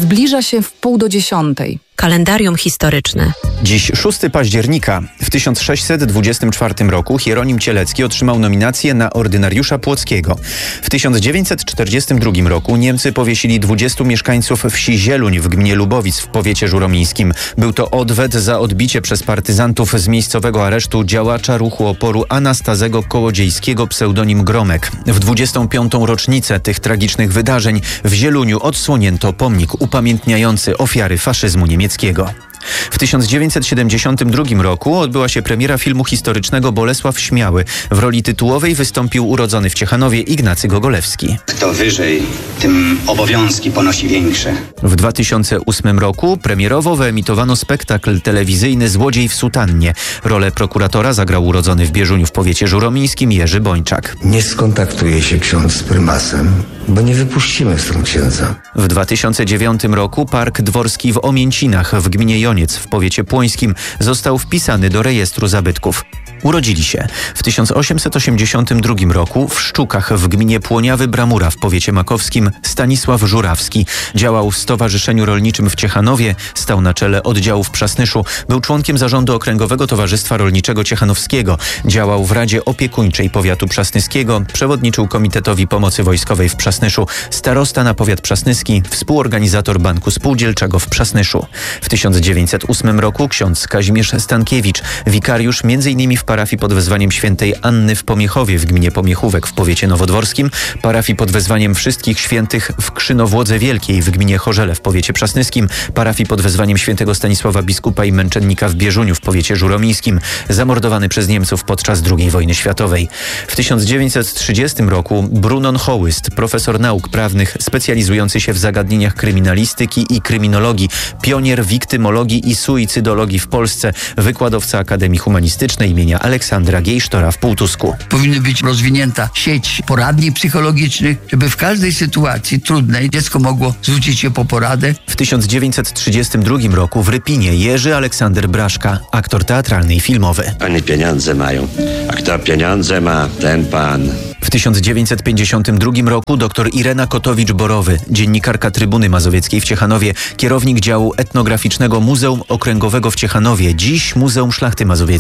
Zbliża się w 9:30. Kalendarium historyczne. Dziś 6 października. W 1624 roku Hieronim Cielecki otrzymał nominację na ordynariusza płockiego. W 1942 roku Niemcy powiesili 20 mieszkańców wsi Zieluń w gminie Lubowic w powiecie żuromińskim. Był to odwet za odbicie przez partyzantów z miejscowego aresztu działacza ruchu oporu Anastazego Kołodziejskiego pseudonim Gromek. W 25. rocznicę tych tragicznych wydarzeń w Zieluniu odsłonięto pomnik upamiętniający ofiary faszyzmu niemieckiego. W 1972 roku odbyła się premiera filmu historycznego Bolesław Śmiały. W roli tytułowej wystąpił urodzony w Ciechanowie Ignacy Gogolewski. Kto wyżej, tym obowiązki ponosi większe. W 2008 roku premierowo wyemitowano spektakl telewizyjny Złodziej w sutannie. Rolę prokuratora zagrał urodzony w Bieżuniu w powiecie żuromińskim Jerzy Bończak. Nie skontaktuje się ksiądz z prymasem, bo nie wypuścimy stąd księdza. W 2009 roku Park Dworski w Omięcinach w gminie Joniec w powiecie płońskim został wpisany do rejestru zabytków. Urodzili się w 1882 roku w Szczukach w gminie Płoniawy-Bramura w powiecie makowskim Stanisław Żurawski. Działał w Stowarzyszeniu Rolniczym w Ciechanowie, stał na czele oddziału w Przasnyszu, był członkiem zarządu Okręgowego Towarzystwa Rolniczego Ciechanowskiego, działał w Radzie Opiekuńczej Powiatu Przasnyskiego, przewodniczył Komitetowi Pomocy Wojskowej w Przasnyszu, starosta na powiat przasnyski, współorganizator Banku Spółdzielczego w Przasnyszu. W 1908 roku ksiądz Kazimierz Stankiewicz, wikariusz m.in. w parafii pod wezwaniem świętej Anny w Pomiechowie w gminie Pomiechówek w powiecie nowodworskim, parafii pod wezwaniem Wszystkich Świętych w Krzynowłodze Wielkiej w gminie Chorzele w powiecie przasnyskim, parafii pod wezwaniem świętego Stanisława Biskupa i Męczennika w Bieżuniu w powiecie żuromińskim, zamordowany przez Niemców podczas II wojny światowej. W 1930 roku Brunon Hołyst, profesor nauk prawnych specjalizujący się w zagadnieniach kryminalistyki i kryminologii, pionier wiktymologii i suicydologii w Polsce, wykładowca Akademii Humanistycznej imienia Aleksandra Gejsztora w Półtusku. Powinna być rozwinięta sieć poradni psychologicznych, żeby w każdej sytuacji trudnej dziecko mogło zwrócić się po poradę. W 1932 roku w Rypinie Jerzy Aleksander Braszka, aktor teatralny i filmowy. Oni pieniądze mają, a kto pieniądze ma, ten pan. W 1952 roku dr Irena Kotowicz-Borowy, dziennikarka Trybuny Mazowieckiej w Ciechanowie, kierownik działu etnograficznego Muzeum Okręgowego w Ciechanowie, dziś Muzeum Szlachty Mazowieckiej.